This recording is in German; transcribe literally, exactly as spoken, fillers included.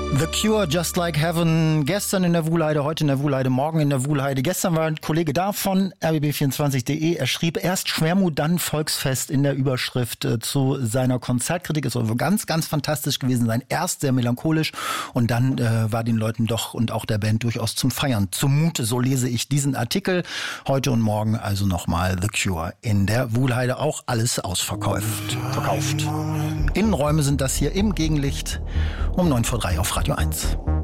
The Cure, Just Like Heaven. Gestern in der Wuhlheide, heute in der Wuhlheide, morgen in der Wuhlheide. Gestern war ein Kollege da von R B B vierundzwanzig punkt de. Er schrieb erst Schwermut, dann Volksfest in der Überschrift äh, zu seiner Konzertkritik. Es soll wohl ganz, ganz fantastisch gewesen sein. Erst sehr melancholisch und dann äh, war den Leuten doch und auch der Band durchaus zum Feiern zumute. So lese ich diesen Artikel. Heute und morgen also nochmal The Cure in der Wuhlheide. Auch alles ausverkauft. Verkauft. Innenräume sind das hier im Gegenlicht um neun vor drei auf Radio eins.